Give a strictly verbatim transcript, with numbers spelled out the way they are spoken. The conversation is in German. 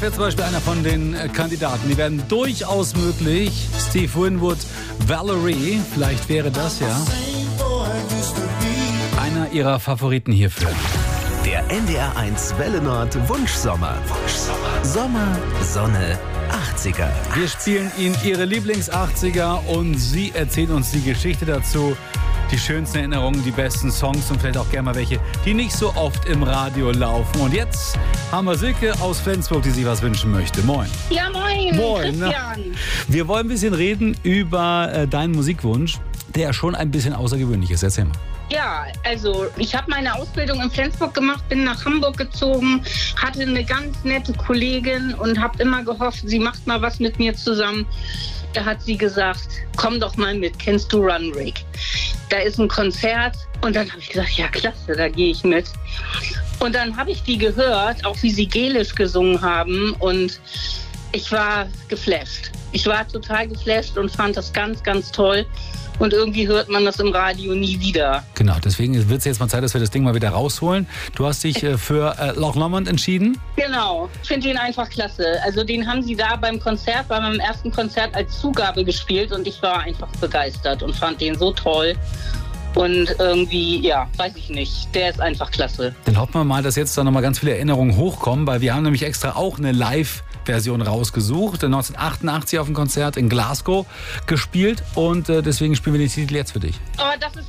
Wäre zum Beispiel einer von den Kandidaten. Die werden durchaus möglich. Steve Winwood, Valerie, vielleicht wäre das ja einer ihrer Favoriten hierfür. Der N D R eins Welle Nord Wunschsommer. Wunschsommer. Sommer, Sonne, achtziger. Wir spielen Ihnen Ihre Lieblings-achtziger und Sie erzählen uns die Geschichte dazu. Die schönsten Erinnerungen, die besten Songs und vielleicht auch gerne mal welche, die nicht so oft im Radio laufen. Und jetzt haben wir Silke aus Flensburg, die sich was wünschen möchte. Moin. Ja, moin. Moin. Christian. Wir wollen ein bisschen reden über äh, deinen Musikwunsch, der schon ein bisschen außergewöhnlich ist. Erzähl mal. Ja, also ich habe meine Ausbildung in Flensburg gemacht, bin nach Hamburg gezogen, hatte eine ganz nette Kollegin und habe immer gehofft, sie macht mal was mit mir zusammen. Da hat sie gesagt, komm doch mal mit, kennst du Runrig? Da ist ein Konzert und dann habe ich gesagt, ja klasse, da gehe ich mit. Und dann habe ich die gehört, auch wie sie Gälisch gesungen haben und ich war geflasht. Ich war total geflasht und fand das ganz, ganz toll. Und irgendwie hört man das im Radio nie wieder. Genau, deswegen wird es jetzt mal Zeit, dass wir das Ding mal wieder rausholen. Du hast dich äh, für äh, Loch Lomond entschieden? Genau, ich finde ihn einfach klasse. Also den haben sie da beim Konzert, bei meinem ersten Konzert als Zugabe gespielt und ich war einfach begeistert und fand den so toll. Und irgendwie, ja, weiß ich nicht, der ist einfach klasse. Dann hoffen wir mal, dass jetzt da nochmal ganz viele Erinnerungen hochkommen, weil wir haben nämlich extra auch eine Live-Version rausgesucht, neunzehnhundertachtundachtzig auf dem Konzert in Glasgow gespielt und äh, deswegen spielen wir den Titel jetzt für dich. Oh, das ist